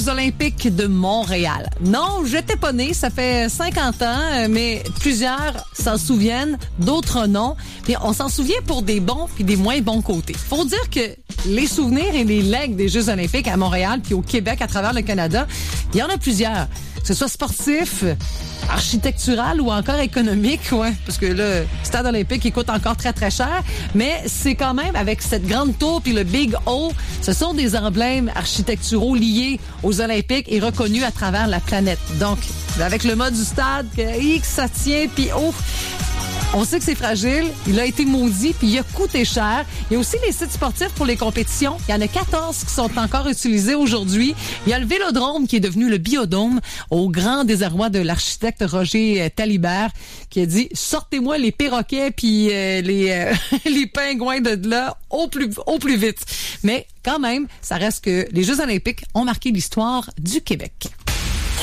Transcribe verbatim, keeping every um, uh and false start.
Jeux olympiques de Montréal. Non, j'étais pas née, ça fait cinquante ans, mais plusieurs s'en souviennent, d'autres non. Puis on s'en souvient pour des bons puis des moins bons côtés. Faut dire que les souvenirs et les legs des Jeux olympiques à Montréal puis au Québec à travers le Canada, il y en a plusieurs. Que ce soit sportif, architectural ou encore économique, ouais, parce que là, le stade olympique, il coûte encore très, très cher, mais c'est quand même, avec cette grande tour puis le Big O, ce sont des emblèmes architecturaux liés aux Olympiques et reconnus à travers la planète. Donc, avec le mode du stade, que X, ça tient, puis oh, on sait que c'est fragile, il a été maudit, puis il a coûté cher. Il y a aussi les sites sportifs pour les compétitions. Il y en a quatorze qui sont encore utilisés aujourd'hui. Il y a le Vélodrome qui est devenu le Biodôme, au grand désarroi de l'architecte Roger Talibert, qui a dit « Sortez-moi les perroquets puis euh, les, euh, les pingouins de là au plus, au plus vite. » Mais quand même, ça reste que les Jeux olympiques ont marqué l'histoire du Québec.